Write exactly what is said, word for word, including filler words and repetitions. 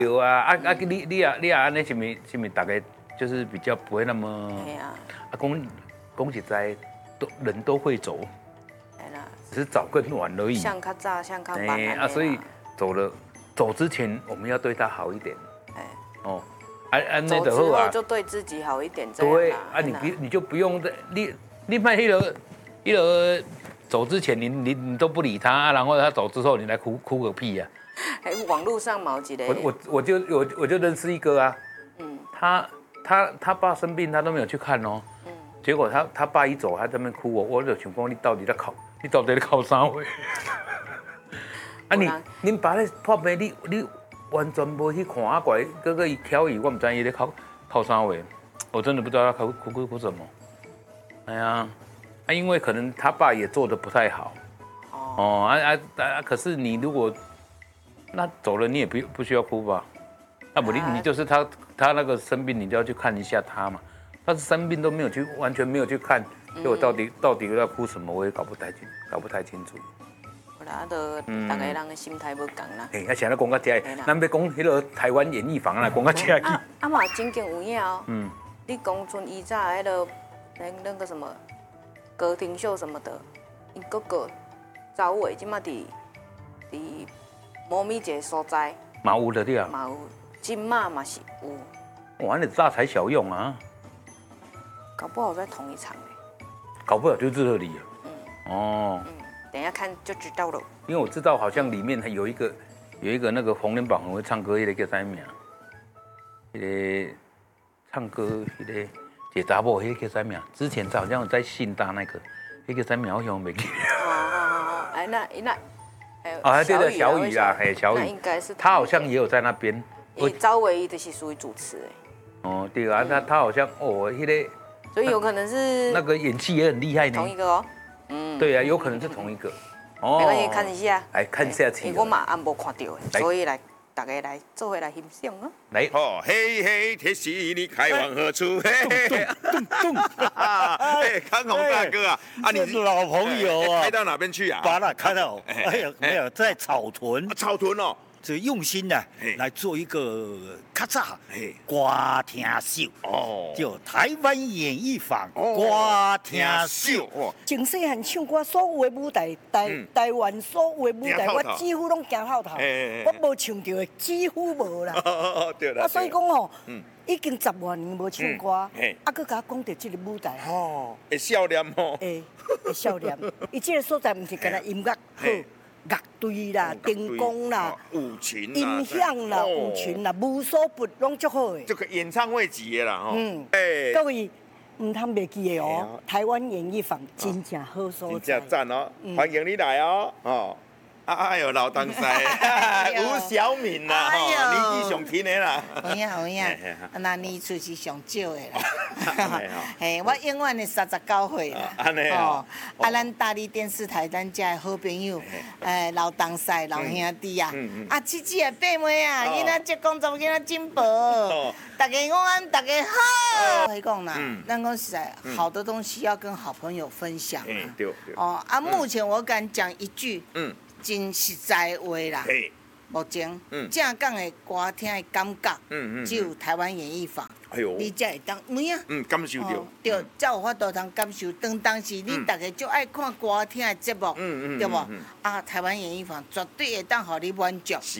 有啊，啊啊，你你啊你啊，安尼是咪是咪大概就是比较不会那么。哎呀。啊，讲讲实在，都人都会走。哎啦。只是早更晚而已。 像较早，像较晚。 哎啊，所以走了，走之前我们要对他好一点。哎。哦。啊啊， 走之后就对自己好一点。 对啊，你不你就不用你你卖那个那个走之前你你你都不理他，然后他走之后你来哭哭个屁呀！ 哎，网络上毛几嘞？ 我我我就我我就认识一个啊，嗯，他他他爸生病他都没有去看哦，嗯，结果他他爸一走他在那边哭我，我就想讲你到底在考你到底在考啥位？啊你你爸咧破病你你完全无去看啊怪，哥哥伊挑伊我唔知伊咧考考啥位，我真的不知道他哭哭哭哭什么。哎呀，啊因为可能他爸也做的不太好，哦啊啊啊，可是你如果那走了，你也不不需要哭吧？那不你你就是他他那个生病，你就要去看一下他嘛。他是生病都没有去，完全没有去看，所以我到底到底要哭什么，我也搞不太清，搞不太清楚。 有啦，都大家人的心态不同啦。 嘿，啊，现在讲到这，咱要讲迄个台湾演艺房啦，讲到这去。 啊啊嘛，真正有影哦。嗯。你讲像以前迄个那那个什么歌厅秀什么的，伊哥哥走位即马伫伫。某咪一个所在， 嘛有的对啊， 嘛有，金马嘛是有。 哇，那大材小用啊， 搞不好在同一场嘞。 搞不好就这里啊。嗯。哦。 嗯，等一下看就知道了。 因为我知道好像里面有一个有一个那个洪连宝很会唱歌，那个叫啥名？那个唱歌那个一个查某，那个叫啥名？之前好像有在信大那个，那个啥名好像没记。 哦哦哦，哎那那。 啊，对对，小雨啦，嘿，小雨， 应该是他好像也有在那边。 赵唯一的是属于主持哎。 哦，对啊，他他好像哦，那个， 所以有可能是那个演技也很厉害呢。 同一个哦。嗯。 对啊，有可能是同一个。 哦。没关系，看一下。 来看一下。 因为我嘛还无看到，所以来大家来做伙来欣赏哦。 来。 哦，嘿嘿，铁西你开往何处？嘿嘿，咚咚咚。哎，康宏大哥啊，啊， 你是老朋友啊， 开到哪边去啊？ 把那开到，哎呀，没有在草屯。 草屯哦， 这用心的来做一个咔嚓歌厅秀哦，叫台湾演艺坊歌厅秀。 从细汉唱歌，所有的舞台，台台湾所有的舞台，我几乎拢行透透，我无唱到的几乎无啦。 哦，对啦。 啊，所以讲哦，已经十外年无唱歌，啊，佮甲我讲到这个舞台， 哦，会笑脸哦， 会会笑脸。伊这个所在唔是干那音乐好。乐队啦、灯光啦、 舞群、 音响啦、舞群啦，无所不拢足好的。 这个演唱会级的啦，吼。 嗯，哎，各位唔通袂记的哦，台湾演艺坊真正好所在。 真正赞哦，欢迎你来哦，哦。哎呦，老当塞，吴小敏啦，吼，年纪上轻的啦。 有影有影，那年岁是上少的啦。嘿，我永远的三十九岁啦。 安尼哦，啊，咱大理电视台咱遮的好朋友，诶，老东西老兄弟啊，啊，姊姊的爸妹啊，囡仔结工作，囡仔进步，大家讲安，大家好。可以讲啦，咱讲实在，好的东西要跟好朋友分享啊。 对对。 哦，啊，目前我敢讲一句。嗯。真实在话啦，目前正港的歌厅的感觉，只有台湾演艺坊，你才会当有影， 嗯，感受到， 对，才有法度通感受。当当时你大家就爱看歌厅的节目，对不？啊，台湾演艺坊绝对会当互你满足。